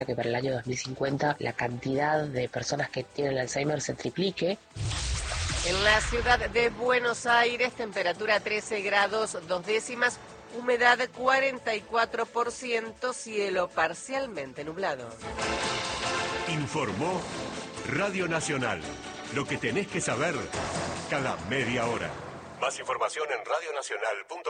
que para el año 2050 la cantidad de personas que tienen Alzheimer se triplique. En la ciudad de Buenos Aires, temperatura 13 grados 2 décimas, humedad 44%, cielo parcialmente nublado. Informó Radio Nacional. Lo que tenés que saber cada media hora. Más información en radionacional.com.